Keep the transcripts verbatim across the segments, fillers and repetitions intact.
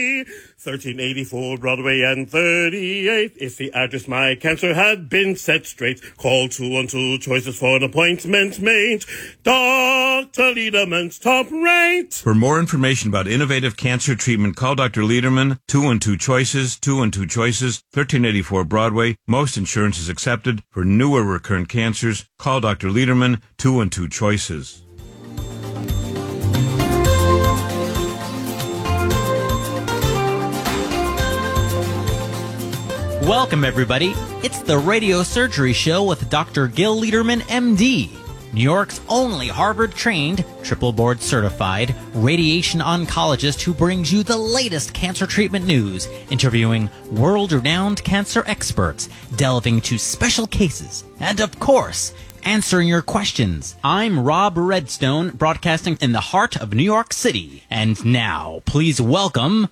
thirteen eighty-four Broadway and thirty-eighth is the address. My cancer had been set straight. Call two one two choices for an appointment made. Doctor Lederman's top rate. For more information about innovative cancer treatment, call Doctor Lederman, two one two choices, two one two choices, thirteen eighty-four Broadway. Most insurance is accepted. For newer recurrent cancers, call Doctor Lederman, two one two choices. Welcome, everybody. It's the Radio Surgery Show with Doctor Gil Lederman, M D, New York's only Harvard-trained, triple board-certified radiation oncologist who brings you the latest cancer treatment news, interviewing world-renowned cancer experts, delving into special cases, and, of course, answering your questions. I'm Rob Redstone, broadcasting in the heart of New York City. And now, please welcome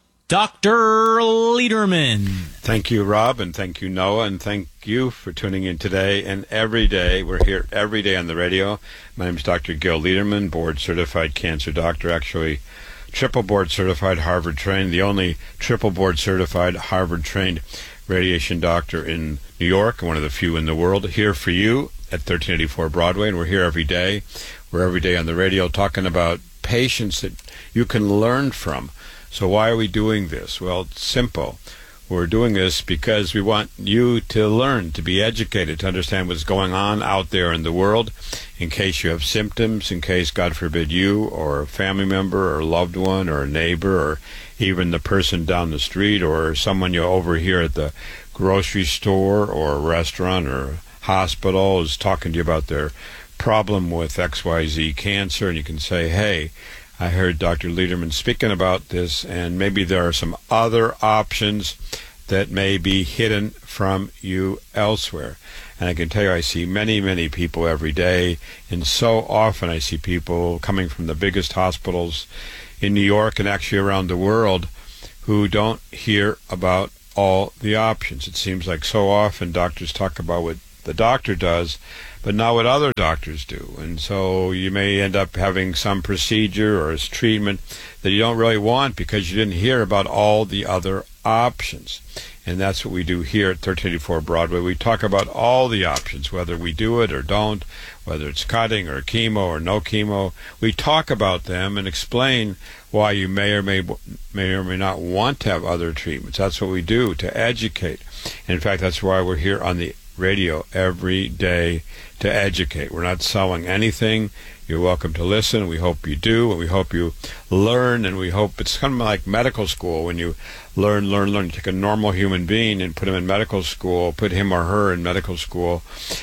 Doctor Lederman. Thank you, Rob, and thank you, Noah, and thank you for tuning in today and every day. We're here every day on the radio. My name is Doctor Gil Lederman, board-certified cancer doctor, actually triple board-certified, Harvard-trained, the only triple board-certified, Harvard-trained radiation doctor in New York, and one of the few in the world, here for you at thirteen eighty-four Broadway, and we're here every day. We're every day on the radio talking about patients that you can learn from. So why are we doing this? Well, it's simple. We're doing this because we want you to learn, to be educated, to understand what's going on out there in the world, in case you have symptoms, in case, God forbid, you or a family member or a loved one or a neighbor or even the person down the street or someone you overhear at the grocery store or a restaurant or a hospital is talking to you about their problem with X Y Z cancer, and you can say, hey, I heard Doctor Lederman speaking about this, and maybe there are some other options that may be hidden from you elsewhere. And I can tell you, I see many, many people every day, and so often I see people coming from the biggest hospitals in New York and actually around the world who don't hear about all the options. It seems like so often doctors talk about what the doctor does, but not what other doctors do. And so you may end up having some procedure or treatment that you don't really want because you didn't hear about all the other options. And that's what we do here at thirteen eighty-four Broadway. We talk about all the options, whether we do it or don't, whether it's cutting or chemo or no chemo. We talk about them and explain why you may or may, may or may not want to have other treatments. That's what we do, to educate. And in fact, that's why we're here on the radio every day, to educate. We're not selling anything. You're welcome to listen. We hope you do, and we hope you learn, and we hope it's kind of like medical school. When you learn, learn, learn, you take a normal human being and put him in medical school, put him or her in medical school,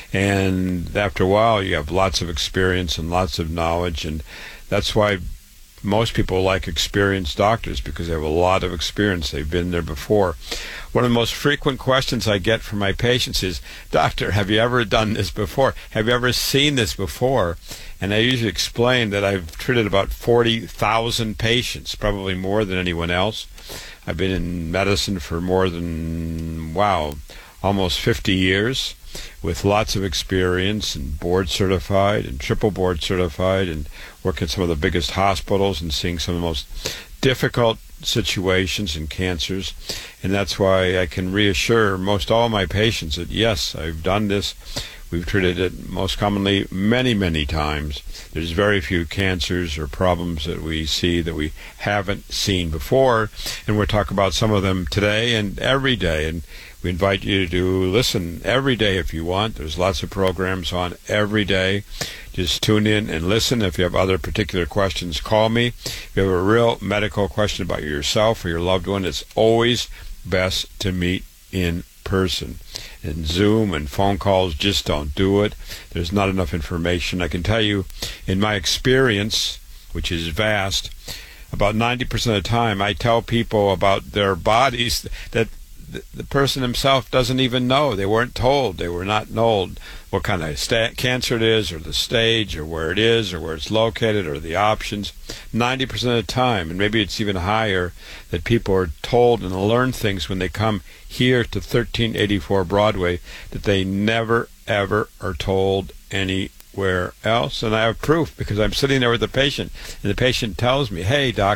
and after a while you have lots of experience and lots of knowledge, and that's why most people like experienced doctors, because they have a lot of experience. They've been there before. One of the most frequent questions I get from my patients is, Doctor, have you ever done this before? Have you ever seen this before? And I usually explain that I've treated about forty thousand patients, probably more than anyone else. I've been in medicine for more than, wow, almost fifty years, with lots of experience, and board certified and triple board certified, and work at some of the biggest hospitals and seeing some of the most difficult situations and cancers. And that's why I can reassure most all my patients that yes, I've done this. We've treated it most commonly many, many times. There's very few cancers or problems that we see that we haven't seen before, and we'll talk about some of them today and every day. And we invite you to listen every day if you want. There's lots of programs on every day. Just tune in and listen. If you have other particular questions, call me. If you have a real medical question about yourself or your loved one, it's always best to meet in person. And Zoom and phone calls just don't do it. There's not enough information. I can tell you, in my experience, which is vast, about ninety percent of the time I tell people about their bodies that the person himself doesn't even know. They weren't told. They were not told what kind of sta- cancer it is, or the stage, or where it is, or where it's located, or the options. ninety percent of the time, and maybe it's even higher, that people are told and learn things when they come here to thirteen eighty-four Broadway that they never, ever are told anywhere else. And I have proof, because I'm sitting there with the patient, and the patient tells me, hey, doc,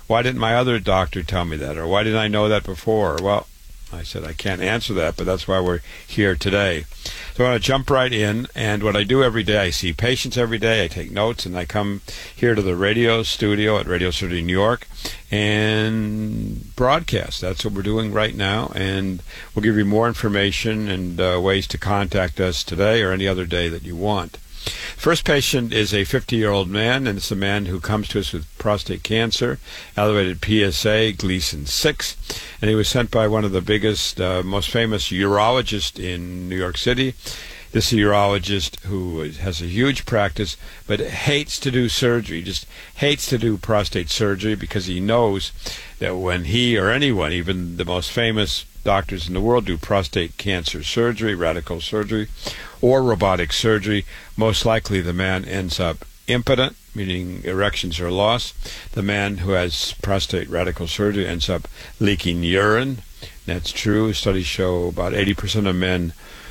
why didn't my other doctor tell me that? Or why didn't I know that before? Well, I said, I can't answer that, but that's why we're here today. So I want to jump right in, and what I do every day, I see patients every day, I take notes, and I come here to the radio studio at Radio City, New York, and broadcast. That's what we're doing right now, and we'll give you more information and uh, ways to contact us today or any other day that you want. First patient is a fifty-year-old man, and it's a man who comes to us with prostate cancer, elevated P S A, Gleason six, and he was sent by one of the biggest, uh, most famous urologists in New York City. This is a urologist who has a huge practice, but hates to do surgery, just hates to do prostate surgery because he knows that when he or anyone, even the most famous doctors in the world, do prostate cancer surgery, radical surgery, or robotic surgery, most likely the man ends up impotent, meaning erections are lost. The man who has prostate radical surgery ends up leaking urine. That's true. Studies show about eighty percent of men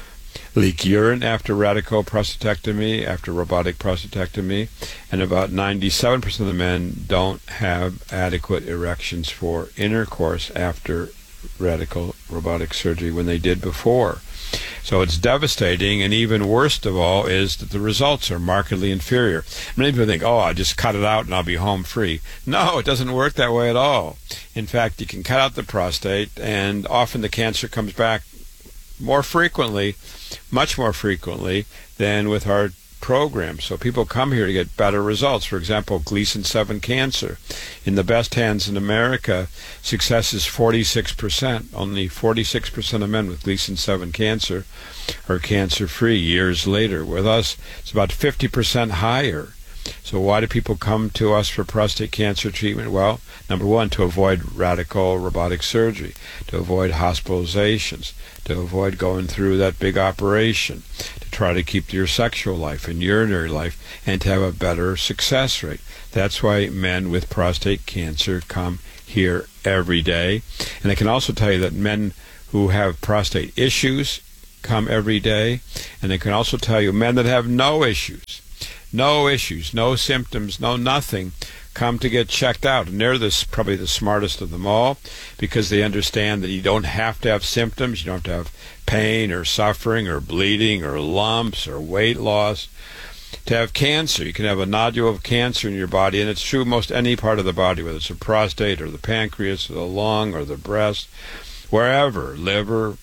leak urine after radical prostatectomy, after robotic prostatectomy, and about ninety-seven percent of the men don't have adequate erections for intercourse after radical robotic surgery when they did before. So it's devastating, and even worst of all is that the results are markedly inferior. Many people think, oh, I'll just cut it out and I'll be home free. No, it doesn't work that way at all. In fact, you can cut out the prostate, and often the cancer comes back more frequently, much more frequently than with our program. So people come here to get better results. For example, Gleason seven cancer. In the best hands in America, success is forty-six percent. Only forty-six percent of men with Gleason seven cancer are cancer-free years later. With us, it's about fifty percent higher. So why do people come to us for prostate cancer treatment? Well, number one, to avoid radical robotic surgery, to avoid hospitalizations, to avoid going through that big operation, to try to keep your sexual life and urinary life, and to have a better success rate. That's why men with prostate cancer come here every day. And I can also tell you that men who have prostate issues come every day. And I can also tell you men that have no issues, no issues, no symptoms, no nothing, come to get checked out. And they're this, probably the smartest of them all, because they understand that you don't have to have symptoms, you don't have to have pain or suffering or bleeding or lumps or weight loss to have cancer. You can have a nodule of cancer in your body, and it's true most any part of the body, whether it's the prostate or the pancreas or the lung or the breast, wherever, liver.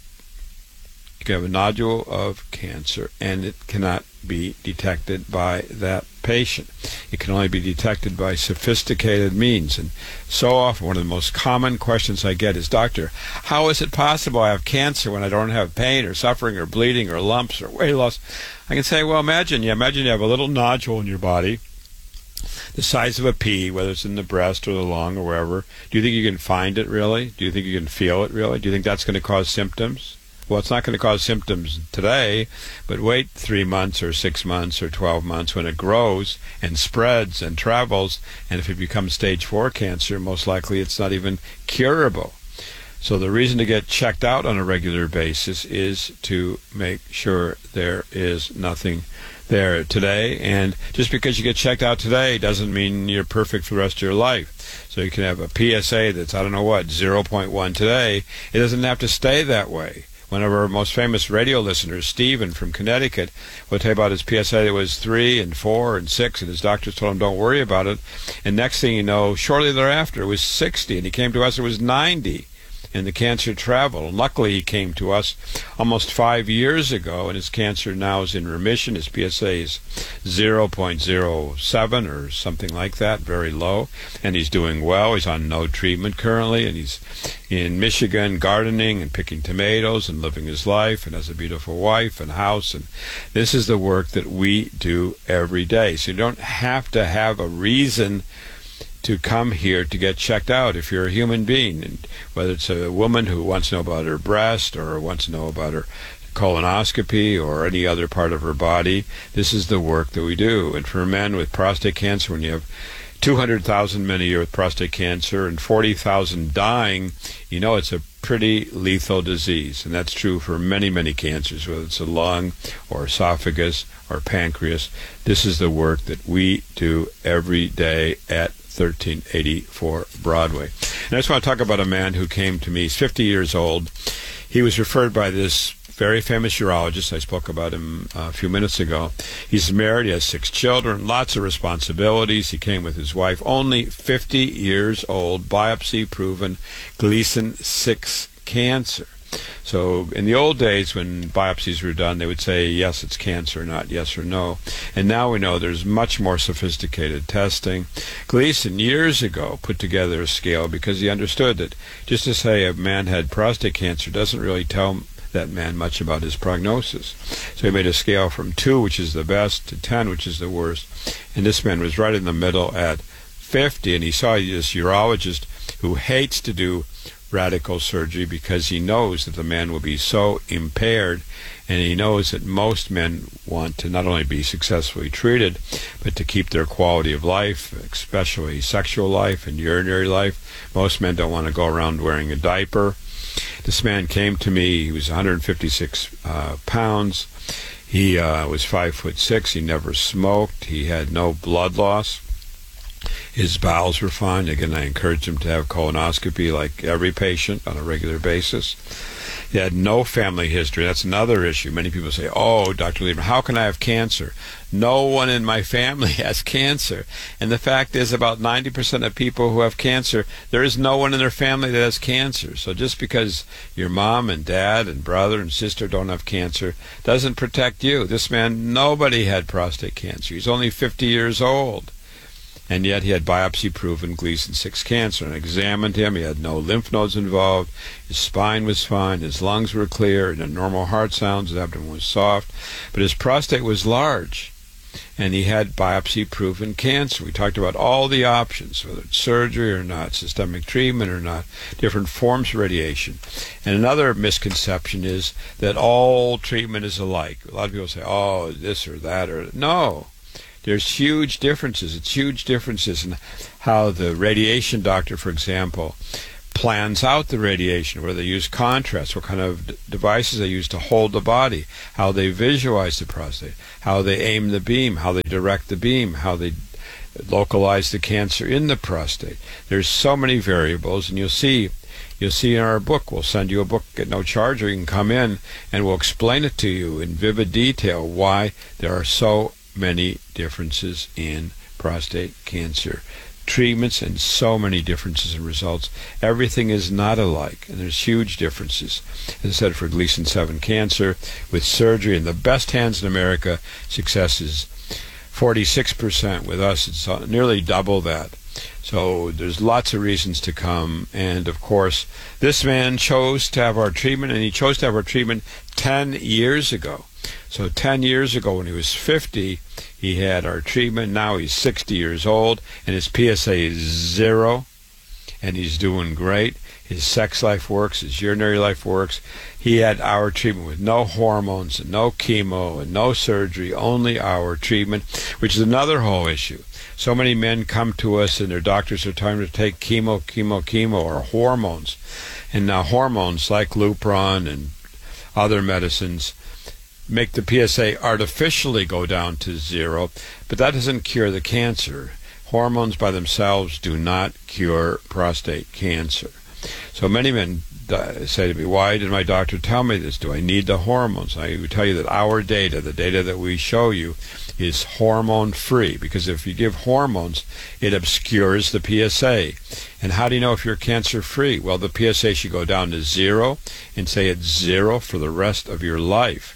You can have a nodule of cancer, and it cannot be detected by that patient. It can only be detected by sophisticated means. And so often, one of the most common questions I get is, Doctor, how is it possible I have cancer when I don't have pain or suffering or bleeding or lumps or weight loss? I can say, well, imagine you imagine you have a little nodule in your body the size of a pea, whether it's in the breast or the lung or wherever. Do you think you can find it, really? Do you think you can feel it, really? Do you think that's going to cause symptoms? Well, it's not going to cause symptoms today, but wait three months or six months or twelve months when it grows and spreads and travels, and if it becomes stage four cancer, most likely it's not even curable. So the reason to get checked out on a regular basis is to make sure there is nothing there today. And just because you get checked out today doesn't mean you're perfect for the rest of your life. So you can have a P S A that's, I don't know what, zero point one today. It doesn't have to stay that way. One of our most famous radio listeners, Stephen from Connecticut, will tell you about his P S A that was three and four and six, and his doctors told him, don't worry about it. And next thing you know, shortly thereafter, it was sixty, and he came to us, it was ninety. And the cancer traveled. And luckily, he came to us almost five years ago, and his cancer now is in remission. His P S A is zero point zero seven or something like that, very low, and he's doing well. He's on no treatment currently, and he's in Michigan gardening and picking tomatoes and living his life, and has a beautiful wife and house. And this is the work that we do every day. So you don't have to have a reason to come here to get checked out if you're a human being, and whether it's a woman who wants to know about her breast or wants to know about her colonoscopy or any other part of her body. This is the work that we do. And for men with prostate cancer, when you have two hundred thousand men a year with prostate cancer and forty thousand dying, you know it's a pretty lethal disease. And that's true for many, many cancers, whether it's a lung or esophagus or pancreas. This is the work that we do every day at thirteen eighty-four Broadway. And I just want to talk about a man who came to me. He's fifty years old. He was referred by this very famous urologist. I spoke about him uh, a few minutes ago. He's married. He has six children, lots of responsibilities. He came with his wife, only fifty years old, biopsy-proven Gleason six cancer. So in the old days when biopsies were done, they would say, yes, it's cancer, not yes or no. And now we know there's much more sophisticated testing. Gleason, years ago, put together a scale because he understood that just to say a man had prostate cancer doesn't really tell that man much about his prognosis. So he made a scale from two, which is the best, to ten, which is the worst. And this man was right in the middle at fifty, and he saw this urologist who hates to do radical surgery because he knows that the man will be so impaired, and he knows that most men want to not only be successfully treated, but to keep their quality of life, especially sexual life and urinary life. Most men don't want to go around wearing a diaper. This man came to me. He was one hundred fifty-six uh, pounds. He uh, was five foot six. He never smoked. He had no blood loss. His bowels were fine. Again, I encouraged him to have colonoscopy like every patient on a regular basis. He had no family history. That's another issue. Many people say, oh, Doctor Lieberman, how can I have cancer? No one in my family has cancer. And the fact is about ninety percent of people who have cancer, there is no one in their family that has cancer. So just because your mom and dad and brother and sister don't have cancer doesn't protect you. This man, nobody had prostate cancer. He's only fifty years old. And yet he had biopsy-proven Gleason six cancer. And I examined him. He had no lymph nodes involved. His spine was fine. His lungs were clear. And a normal heart sounds. His abdomen was soft. But his prostate was large. And he had biopsy-proven cancer. We talked about all the options, whether it's surgery or not, systemic treatment or not, different forms of radiation. And another misconception is that all treatment is alike. A lot of people say, oh, this or that or... No. There's huge differences. It's huge differences in how the radiation doctor, for example, plans out the radiation, where they use contrast, what kind of d- devices they use to hold the body, how they visualize the prostate, how they aim the beam, how they direct the beam, how they localize the cancer in the prostate. There's so many variables, and you'll see You'll see in our book, we'll send you a book at no charge, or you can come in and we'll explain it to you in vivid detail why there are so many differences in prostate cancer treatments and so many differences in results. Everything is not alike, and there's huge differences. As I said, for Gleason seven cancer, with surgery in the best hands in America, success is forty-six percent. With us, it's nearly double that. So there's lots of reasons to come, and of course, this man chose to have our treatment, and he chose to have our treatment ten years ago. So ten years ago, when he was fifty, he had our treatment. Now he's sixty years old, and his P S A is zero, and he's doing great. His sex life works. His urinary life works. He had our treatment with no hormones and no chemo and no surgery, only our treatment, which is another whole issue. So many men come to us, and their doctors are telling them to take chemo, chemo, chemo, or hormones. And now hormones like Lupron and other medicines make the P S A artificially go down to zero, but that doesn't cure the cancer. Hormones by themselves do not cure prostate cancer. So many men say to me, why did my doctor tell me this? Do I need the hormones? I would tell you that our data, the data that we show you, is hormone-free, because if you give hormones, it obscures the P S A. And how do you know if you're cancer-free? Well, the P S A should go down to zero, and say it's zero for the rest of your life.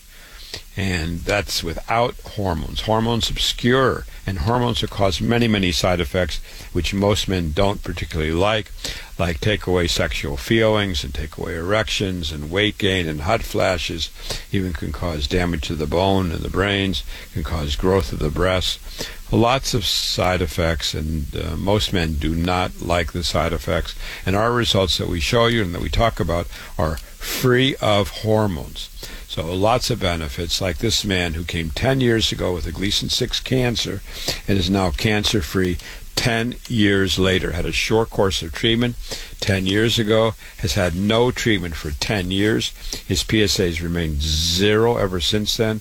And that's without hormones. Hormones obscure, and hormones will cause many, many side effects, which most men don't particularly like, like take away sexual feelings and take away erections and weight gain and hot flashes, even can cause damage to the bone and the brains, can cause growth of the breasts. Lots of side effects, and uh, most men do not like the side effects. And our results that we show you and that we talk about are free of hormones. So lots of benefits, like this man who came ten years ago with a Gleason six cancer and is now cancer-free ten years later. Had a short course of treatment ten years ago, has had no treatment for ten years. His P S A has remained zero ever since then.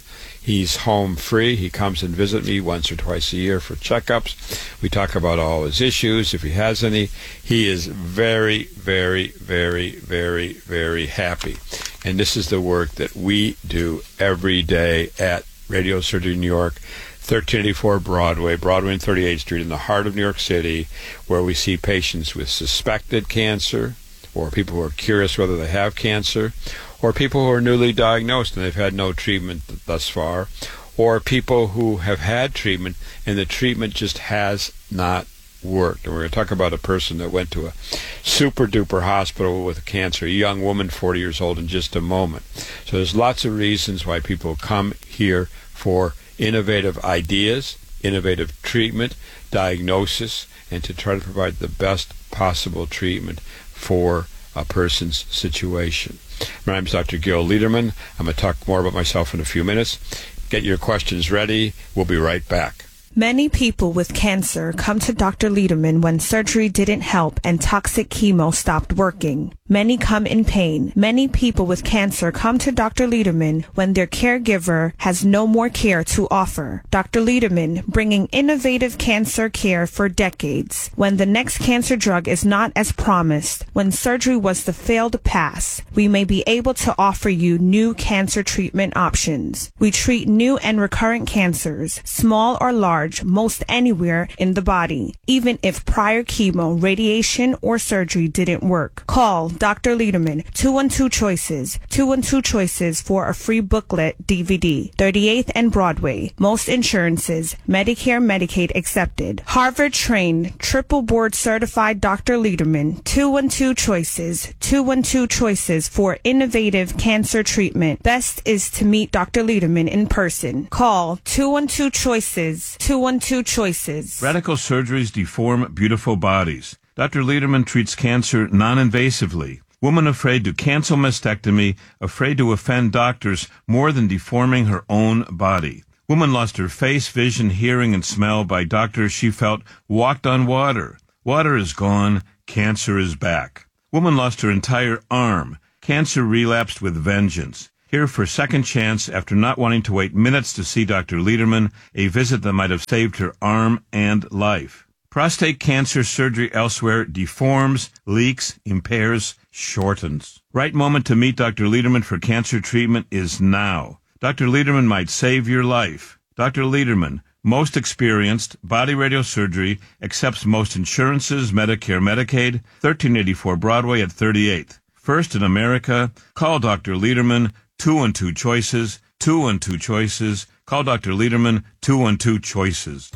He's home free. He comes and visits me once or twice a year for checkups. We talk about all his issues, if he has any. He is very, very, very, very, very happy. And this is the work that we do every day at Radio Surgery New York, thirteen eighty-four Broadway, Broadway and thirty-eighth Street in the heart of New York City, where we see patients with suspected cancer, or people who are curious whether they have cancer, or people who are newly diagnosed and they've had no treatment thus far, or people who have had treatment and the treatment just has not worked. And we're going to talk about a person that went to a super-duper hospital with cancer, a young woman, forty years old, in just a moment. So there's lots of reasons why people come here for innovative ideas, innovative treatment, diagnosis, and to try to provide the best possible treatment for a person's situation. My name is Doctor Gil Liederman. I'm going to talk more about myself in a few minutes. Get your questions ready. We'll be right back. Many people with cancer come to Doctor Liederman when surgery didn't help and toxic chemo stopped working. Many come in pain. Many people with cancer come to Doctor Liederman when their caregiver has no more care to offer. Doctor Liederman, bringing innovative cancer care for decades. When the next cancer drug is not as promised, when surgery was the failed pass, we may be able to offer you new cancer treatment options. We treat new and recurrent cancers, small or large, most anywhere in the body, even if prior chemo, radiation, or surgery didn't work. Call Doctor Liederman, two one two Choices, two one two Choices for a free booklet D V D, thirty-eighth and Broadway. Most insurances, Medicare, Medicaid accepted. Harvard-trained, triple board certified Doctor Liederman, two one two Choices, two one two Choices for innovative cancer treatment. Best is to meet Doctor Liederman in person. Call two one two Choices, two one two Choices. Radical surgeries deform beautiful bodies. Doctor Liederman treats cancer non-invasively. Woman afraid to cancel mastectomy, afraid to offend doctors more than deforming her own body. Woman lost her face, vision, hearing, and smell by doctors she felt walked on water. Water is gone. Cancer is back. Woman lost her entire arm. Cancer relapsed with vengeance. Here for second chance after not wanting to wait minutes to see Doctor Liederman, a visit that might have saved her arm and life. Prostate cancer surgery elsewhere deforms, leaks, impairs, shortens. Right moment to meet Doctor Liederman for cancer treatment is now. Doctor Liederman might save your life. Doctor Liederman, most experienced, body radiosurgery, accepts most insurances, Medicare, Medicaid, thirteen eighty-four Broadway at thirty-eighth. First in America, call Doctor Liederman, two one two Choices, two one two Choices. Call Doctor Liederman, two one two Choices.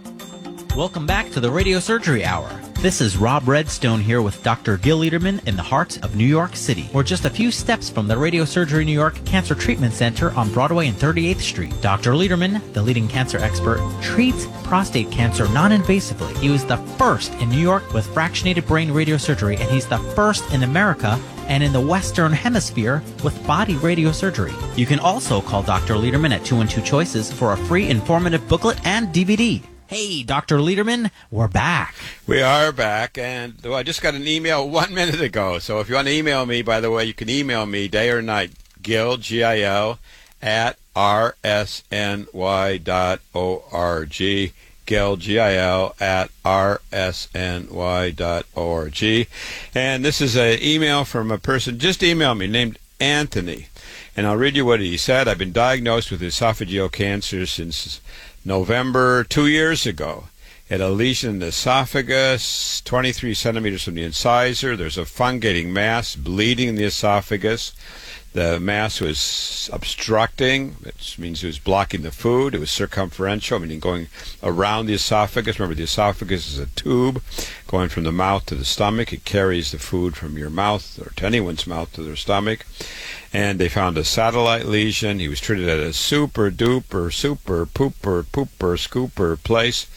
Welcome back to the Radio Surgery Hour. This is Rob Redstone here with Doctor Gil Liederman in the heart of New York City. We're just a few steps from the Radio Surgery New York Cancer Treatment Center on Broadway and thirty-eighth Street. Doctor Liederman, the leading cancer expert, treats prostate cancer non-invasively. He was the first in New York with fractionated brain radiosurgery, and he's the first in America and in the Western Hemisphere with body radiosurgery. You can also call Doctor Liederman at two one two Choices for a free informative booklet and D V D. Hey, Doctor Liederman, we're back. We are back, and well, I just got an email one minute ago. So if you want to email me, by the way, you can email me day or night, Gil, G I L, at R S N Y dot org. Gil, G I L, at R S N Y dot org. And this is an email from a person, just emailed me, named Anthony. And I'll read you what he said. I've been diagnosed with esophageal cancer since November two years ago. Had a lesion in the esophagus, twenty-three centimeters from the incisor. There's a fungating mass bleeding in the esophagus. The mass was obstructing, which means it was blocking the food. It was circumferential, meaning going around the esophagus. Remember, the esophagus is a tube going from the mouth to the stomach. It carries the food from your mouth, or to anyone's mouth, to their stomach. And they found a satellite lesion. He was treated at a super duper, super pooper, pooper, scooper place,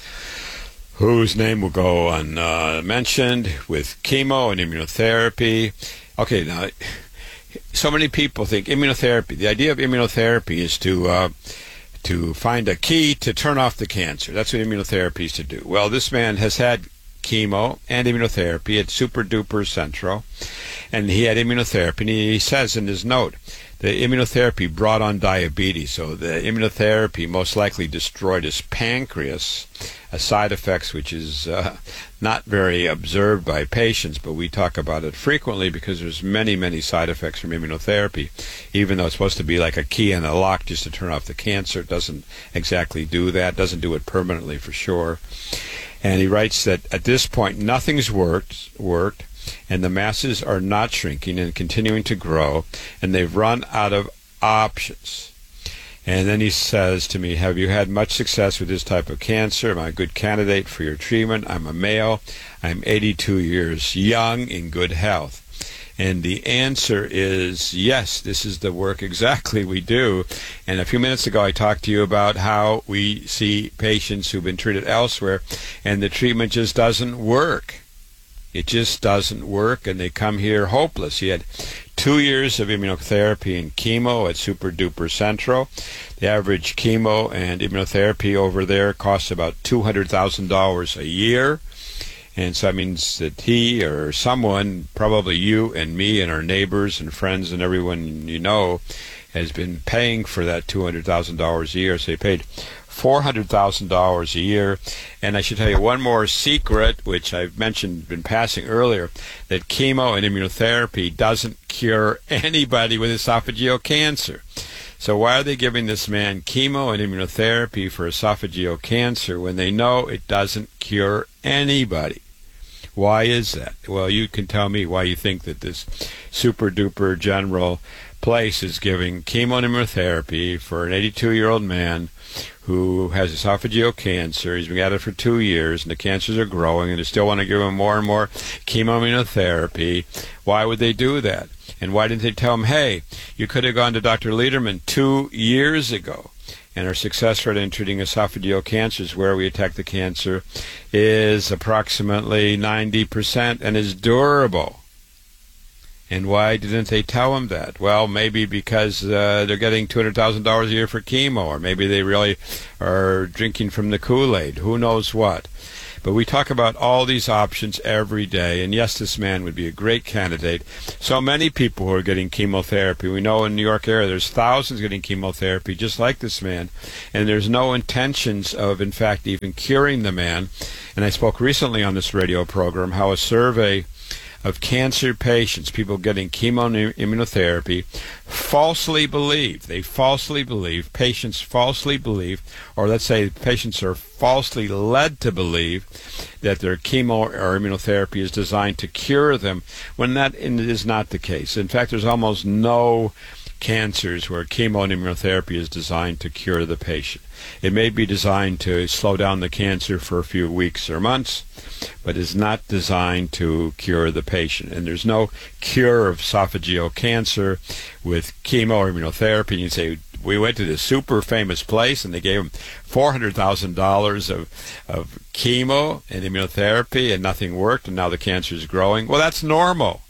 whose name will go unmentioned, uh, with chemo and immunotherapy. Okay, now, so many people think immunotherapy. The idea of immunotherapy is to uh, to find a key to turn off the cancer. That's what immunotherapy is to do. Well, this man has had chemo and immunotherapy at Super Duper Centro, and he had immunotherapy, and he says in his note, the immunotherapy brought on diabetes, so the immunotherapy most likely destroyed his pancreas, a side effect which is uh, not very observed by patients, but we talk about it frequently because there's many, many side effects from immunotherapy. Even though it's supposed to be like a key in a lock just to turn off the cancer, it doesn't exactly do that, doesn't do it permanently for sure. And he writes that at this point, nothing's worked, worked, and the masses are not shrinking and continuing to grow, and they've run out of options. And then he says to me, have you had much success with this type of cancer? Am I a good candidate for your treatment? I'm a male. I'm eighty-two years young, in good health. And the answer is yes, this is the work exactly we do. And a few minutes ago I talked to you about how we see patients who've been treated elsewhere and the treatment just doesn't work. It just doesn't work, and they come here hopeless. He had two years of immunotherapy and chemo at Super Duper Centro. The average chemo and immunotherapy over there costs about two hundred thousand dollars a year. And so that means that he or someone, probably you and me and our neighbors and friends and everyone you know, has been paying for that two hundred thousand dollars a year. So they paid four hundred thousand dollars a year. And I should tell you one more secret, which I've mentioned, been passing earlier, that chemo and immunotherapy doesn't cure anybody with esophageal cancer. So why are they giving this man chemo and immunotherapy for esophageal cancer when they know it doesn't cure anybody? Why is that? Well, you can tell me why you think that this super duper general place is giving chemo and immunotherapy for an eighty-two-year-old man who has esophageal cancer. He's been at it for two years, and the cancers are growing, and they still want to give him more and more chemo immunotherapy. Why would they do that? And why didn't they tell him, hey, you could have gone to Doctor Lederman two years ago, and our success rate in treating esophageal cancers, where we attack the cancer, is approximately ninety percent and is durable. And why didn't they tell him that? Well, maybe because uh, they're getting two hundred thousand dollars a year for chemo, or maybe they really are drinking from the Kool-Aid. Who knows what? But we talk about all these options every day, and yes, this man would be a great candidate. So many people who are getting chemotherapy. We know in New York area there's thousands getting chemotherapy just like this man, and there's no intentions of, in fact, even curing the man. And I spoke recently on this radio program how a survey of cancer patients, people getting chemo and immunotherapy, falsely believe, they falsely believe, patients falsely believe, or let's say patients are falsely led to believe that their chemo or immunotherapy is designed to cure them, when that is not the case. In fact, there's almost no cancers where chemo and immunotherapy is designed to cure the patient. It may be designed to slow down the cancer for a few weeks or months, but is not designed to cure the patient. And there's no cure of esophageal cancer with chemo or immunotherapy. And you say, we went to this super famous place and they gave him four hundred thousand dollars of, of chemo and immunotherapy and nothing worked, and now the cancer is growing. Well, that's normal.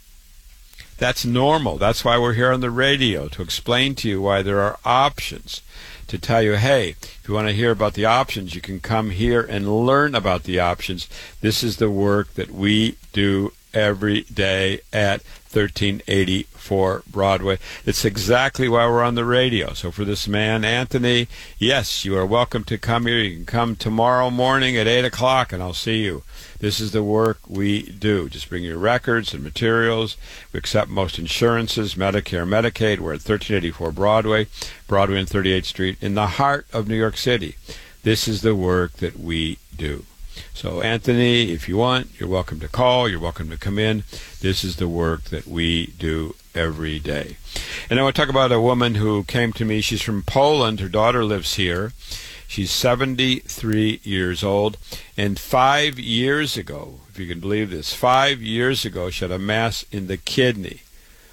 That's normal. That's why we're here on the radio, to explain to you why there are options, to tell you, hey, if you want to hear about the options, you can come here and learn about the options. This is the work that we do every day at thirteen eighty-four Broadway. It's exactly why we're on the radio. So for this man, Anthony, yes, you are welcome to come here. You can come tomorrow morning at eight o'clock, and I'll see you. This is the work we do. Just bring your records and materials. We accept most insurances, Medicare, Medicaid. We're at thirteen eighty-four Broadway, Broadway and thirty-eighth Street, in the heart of New York City. This is the work that we do. So, Anthony, if you want, you're welcome to call. You're welcome to come in. This is the work that we do every day. And I want to talk about a woman who came to me. She's from Poland. Her daughter lives here. She's seventy-three years old, and five years ago, if you can believe this, five years ago she had a mass in the kidney,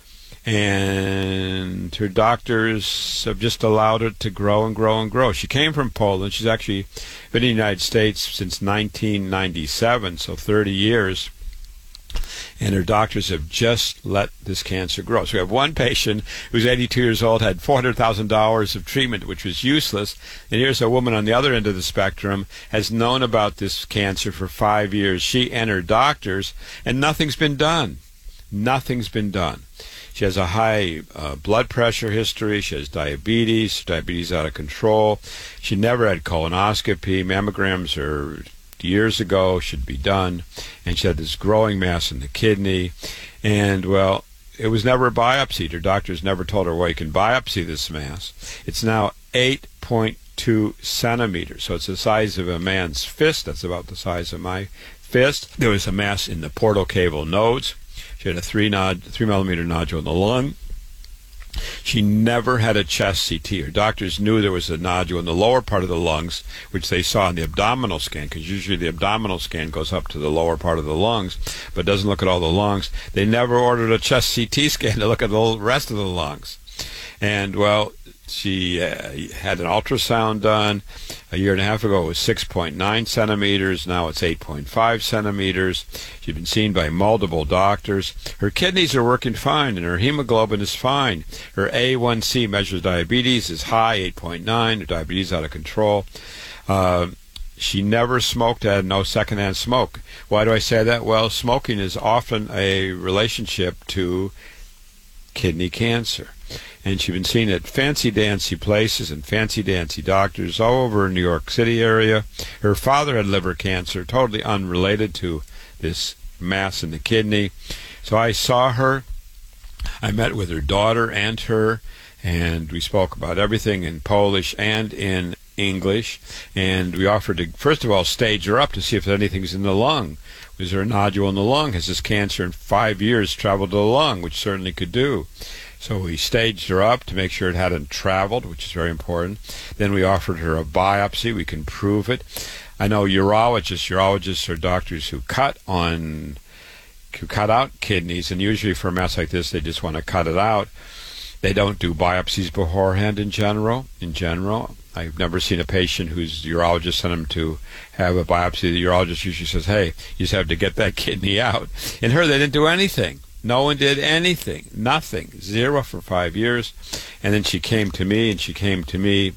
and her doctors have just allowed it to grow and grow and grow. She came from Poland. She's actually been in the United States since nineteen ninety-seven, so thirty years. And her doctors have just let this cancer grow. So we have one patient who's eighty-two years old, had four hundred thousand dollars of treatment, which was useless. And here's a woman on the other end of the spectrum, has known about this cancer for five years. She and her doctors, and nothing's been done. Nothing's been done. She has a high uh, blood pressure history. She has diabetes, diabetes out of control. She never had colonoscopy. Mammograms are years ago, should be done. And she had this growing mass in the kidney. And, well, it was never biopsied. Her doctors never told her, well, you can biopsy this mass. It's now eight point two centimeters. So it's the size of a man's fist. That's about the size of my fist. There was a mass in the portocaval nodes. She had a three, nod, three millimeter nodule in the lung. She never had a chest C T. Her doctors knew there was a nodule in the lower part of the lungs, which they saw in the abdominal scan, because usually the abdominal scan goes up to the lower part of the lungs, but doesn't look at all the lungs. They never ordered a chest C T scan to look at the rest of the lungs. And, well, she uh, had an ultrasound done a year and a half ago. It was six point nine centimeters. Now it's eight point five centimeters. She's been seen by multiple doctors. Her kidneys are working fine, and her hemoglobin is fine. Her A one C measures diabetes is high, eight point nine. Her diabetes out of control. Uh, she never smoked, had no secondhand smoke. Why do I say that? Well, smoking is often a relationship to kidney cancer. And she's been seen at fancy-dancy places and fancy-dancy doctors all over New York City area. Her father had liver cancer, totally unrelated to this mass in the kidney. So I saw her. I met with her daughter and her, and we spoke about everything in Polish and in English. And we offered to, first of all, stage her up to see if anything's in the lung. Was there a nodule in the lung? Has this cancer in five years traveled to the lung, which certainly could do. So we staged her up to make sure it hadn't traveled, which is very important. Then we offered her a biopsy. We can prove it. I know urologists, urologists are doctors who cut on, who cut out kidneys, and usually for a mass like this, they just want to cut it out. They don't do biopsies beforehand in general. In general, I've never seen a patient whose urologist sent him to have a biopsy. The urologist usually says, hey, you just have to get that kidney out. In her, they didn't do anything. No one did anything. Nothing. Zero for five years. And then she came to me, and she came to me,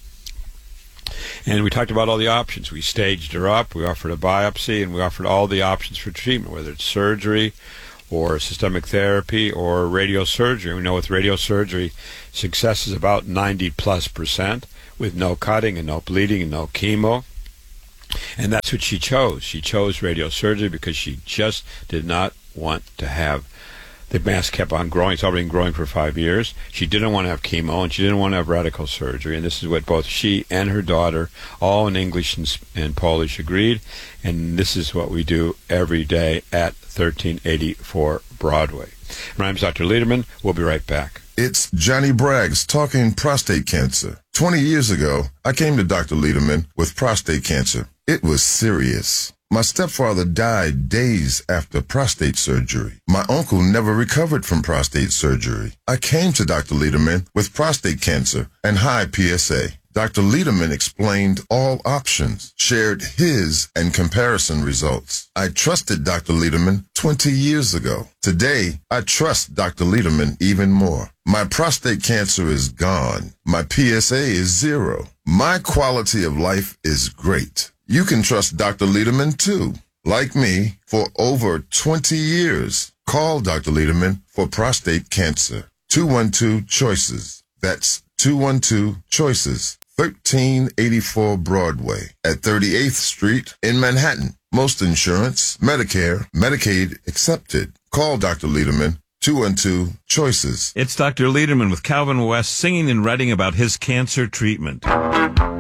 and we talked about all the options. We staged her up. We offered a biopsy, and we offered all the options for treatment, whether it's surgery or systemic therapy or radiosurgery. We know with radiosurgery, success is about ninety plus percent with no cutting and no bleeding and no chemo. And that's what she chose. She chose radiosurgery because she just did not want to have the mass kept on growing. It's already been growing for five years. She didn't want to have chemo, and she didn't want to have radical surgery. And this is what both she and her daughter, all in English and, and Polish, agreed. And this is what we do every day at thirteen eighty-four Broadway. My name's Doctor Lederman. We'll be right back. It's Johnny Braggs talking prostate cancer. twenty years ago, I came to Doctor Lederman with prostate cancer. It was serious. My stepfather died days after prostate surgery. My uncle never recovered from prostate surgery. I came to Doctor Lederman with prostate cancer and high P S A. Doctor Lederman explained all options, shared his and comparison results. I trusted Doctor Lederman twenty years ago. Today, I trust Doctor Lederman even more. My prostate cancer is gone. My P S A is zero. My quality of life is great. You can trust Doctor Lederman too. Like me, for over twenty years. Call Doctor Lederman for prostate cancer. two one two choices. That's two one two choices. thirteen eighty-four Broadway at thirty-eighth Street in Manhattan. Most insurance, Medicare, Medicaid accepted. Call Doctor Lederman, two one two choices. It's Doctor Lederman with Calvin West singing and writing about his cancer treatment.